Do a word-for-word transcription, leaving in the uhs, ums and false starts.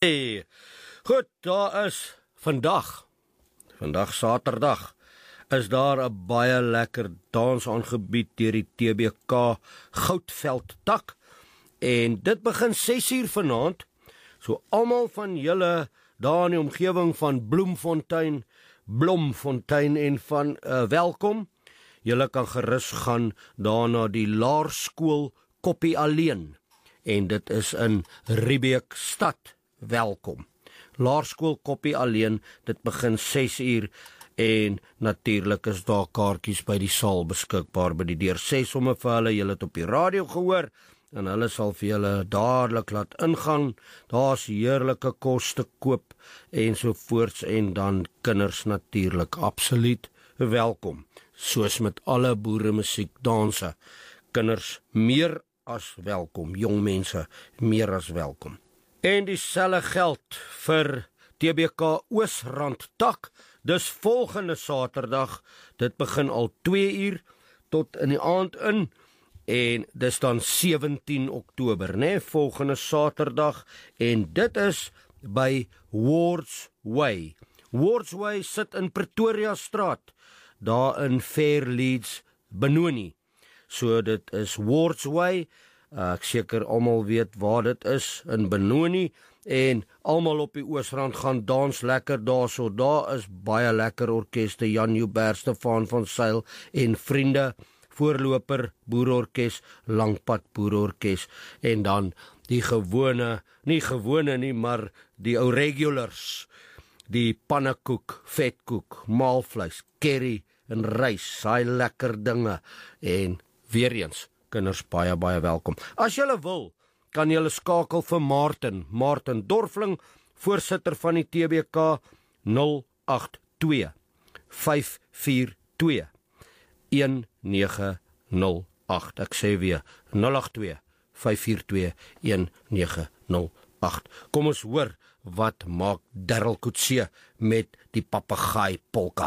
Hey, goed, daar is vandag, vandag Saterdag, is daar 'n baie lekker dans aangebied deur die T B K Goudveld tak, en dit begin ses uur vanaand, so almal van julle daar in die omgewing van Bloemfontein, Blomfontein en van uh, welkom. Julle kan gerus gaan daar na die Laerskool Koppie Alleen, en dit is in Riebeek stad. Welkom. Laerskool Koppie Alleen, dit begin ses uur, en natuurlik is daar kaartjies by die saal beskikbaar by die deur. Sê sommer vir hulle, julle het op die radio gehoor, en hulle sal vir julle dadelik laat ingaan. Daar's heerlike kos te koop, en so voorts, en dan kinders natuurlik, absoluut welkom. Soos met alle boere musiek danse, kinders meer as welkom, jong mense meer as welkom. En dieselfde geld vir T B K Oosrand tak, dis volgende Saterdag, dit begin al twee uur tot in die aand in, en dis dan sewentien Oktober, né, volgende Saterdag, en dit is by Wards Way. Wards Way sit in Pretoria straat, daar in Fairleeds, Benoni. So dit is Wards Way, uh, ek seker almal weet waar dit is, in Benoni, en almal op die Oosrand gaan dans lekker daar, so daar is baie lekker orkeste, Jan Joubert, Stefan van Zyl en vriende, voorloper Boerorkes, Langpad Boerorkes, en dan die gewone, nie gewone nie, maar die ou regulars, die pannekoek, vetkoek, maalvleis, curry en rys, saai lekker dinge, en weer eens, kinders baie, baie welkom. As julle wil, kan julle skakel vir Martin, Martin Dorfling, voorsitter van die T B K, nul agt twee, vyf vier twee, een nege nul agt. Ek sê weer, nul agt twee, vyf vier twee, een nege nul agt. Kom ons hoor, wat maak Darryl Coetzee met die papegaai polka.